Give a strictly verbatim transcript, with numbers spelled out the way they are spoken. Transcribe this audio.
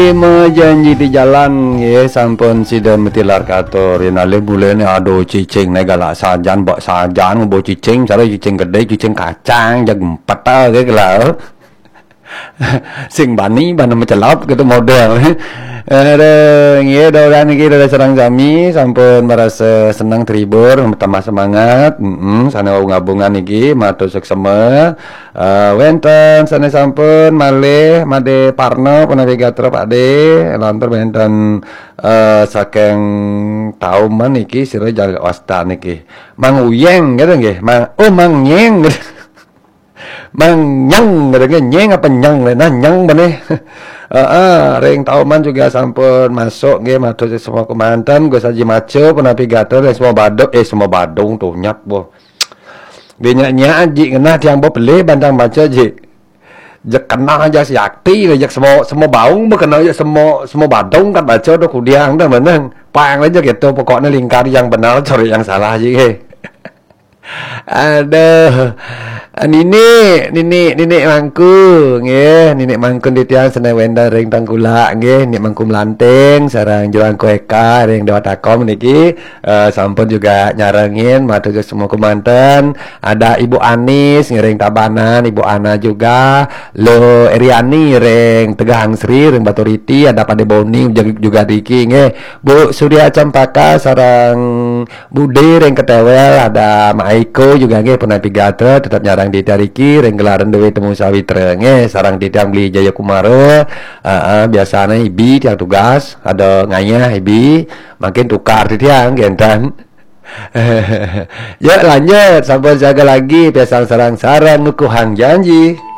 janji di jalan ya sampun sidon metilar kator yen ale bulene aduh cicing nek galak sajan mbok sajan mbok cicing cara cicing gede cicing kacang jag empat ta ge lah sing bani bana mecelap gitu model ada nggih dolan iki dari serang sami sampun merasa senang terhibur tambah semangat heeh mm sana ngabungan iki matur seksema uh, wenten sana sampun malih made parno navigator Pak De lantur wenten uh, saking tauman iki sira jaga wasta niki Mang Uyeng gitu nggih Mang oh Mang Nyeng Mang Nyang gitu nyeng apa nyang nah nyang bane Uh, uh, ring tauman juga sampun masuk nggih matur semua komandan gue saji maco navigator dan semua badok eh semua badung tuh nyak boh benyaknya aji kena tiang bo beli bandang baca ji jek kena aja si akti jek semua semua baung berkena aja semua semua badung kan baca tuh kudiang dah meneng pang aja gitu pokoknya lingkar yang benar cari yang salah aja he aduh nini nini nini mangku nggih nini mangku di tiang senai wenda ring tangkula nggih nini mangku melanting sareng juang kueka ring dewa takom niki uh, sampun juga nyarengin matur ke semua komandan ada Ibu Anis ngiring Tabanan Ibu Ana juga lo Eriani ring Tegang Sri ring Baturiti ada Pade Boni juga diki nggih Bu Surya Cempaka sareng Budi ring Ketewel ada Maiko juga nggih penavigator tetap nyarang di tariki ring gelaran dewe temu sawitra nge sarang di tiang beli Jaya Kumara uh, uh, biasanya ibi tiang tugas ada nganya ibi makin tukar di tiang gentan ya lanjut sampai jaga lagi biasa sarang sarang nukuhang janji.